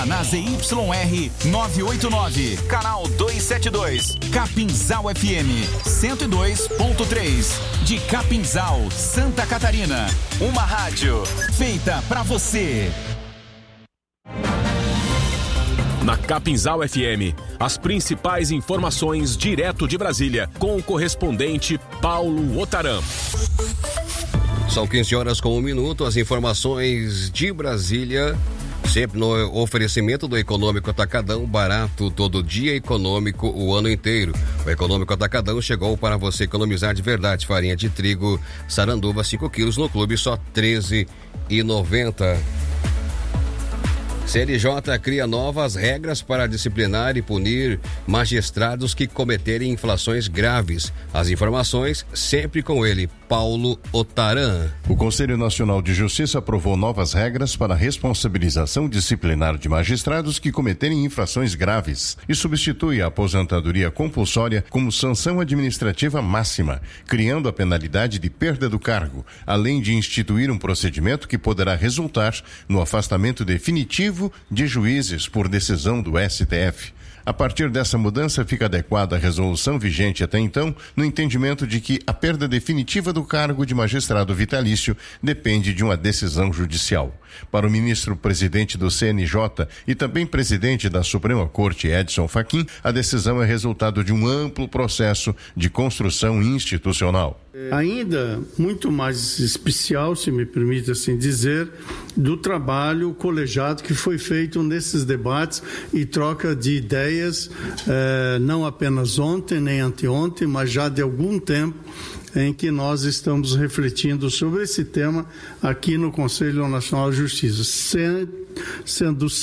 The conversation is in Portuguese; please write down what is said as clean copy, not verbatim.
Está na ZYR 989, canal 272, Capinzal FM 102.3, de Capinzal, Santa Catarina. Uma rádio feita pra você. Na Capinzal FM, as principais informações direto de Brasília, com o correspondente Paulo Otaram. São 15h01, as informações de Brasília, sempre no oferecimento do Econômico Atacadão, barato todo dia, econômico o ano inteiro. O Econômico Atacadão chegou para você economizar de verdade. Farinha de trigo Saranduba 5 quilos no clube, só R$13,90. CNJ cria novas regras para disciplinar e punir magistrados que cometerem infrações graves. As informações sempre com ele, Paulo Otaram. O Conselho Nacional de Justiça aprovou novas regras para a responsabilização disciplinar de magistrados que cometerem infrações graves e substitui a aposentadoria compulsória como sanção administrativa máxima, criando a penalidade de perda do cargo, além de instituir um procedimento que poderá resultar no afastamento definitivo de juízes por decisão do STF. A partir dessa mudança, fica adequada a resolução vigente até então, no entendimento de que a perda definitiva do cargo de magistrado vitalício depende de uma decisão judicial. Para o ministro-presidente do CNJ e também presidente da Suprema Corte, Edson Fachin, a decisão é resultado de um amplo processo de construção institucional. Ainda muito mais especial, se me permite assim dizer, do trabalho colegiado que foi feito nesses debates e troca de ideias, não apenas ontem nem anteontem, mas já de algum tempo, em que nós estamos refletindo sobre esse tema aqui no Conselho Nacional de Justiça, sendo